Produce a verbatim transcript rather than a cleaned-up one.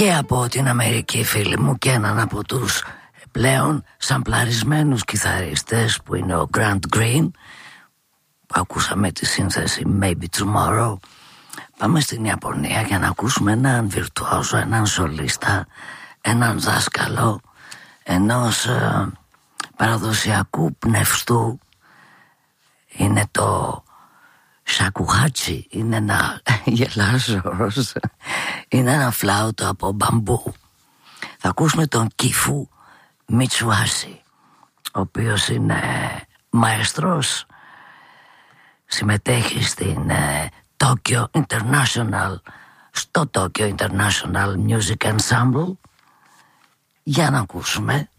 και από την Αμερική, φίλοι μου, και έναν από τους πλέον σαμπλαρισμένους κιθαρίστες που είναι ο Grant Green, που ακούσαμε τη σύνθεση Maybe Tomorrow. Πάμε στην Ιαπωνία για να ακούσουμε έναν βιρτουόζο, έναν σολίστα, έναν δάσκαλο ενός ε, παραδοσιακού πνευστού. Είναι το σακουχάτσι, είναι ένα γελάζος, είναι ένα φλάουτο από μπαμπού. Θα ακούσουμε τον Κιφού Μιτσουάσι, ο οποίος είναι μαεστρός, συμμετέχει στην ε, Tokyo International, στο Tokyo International Music Ensemble. Για να ακούσουμε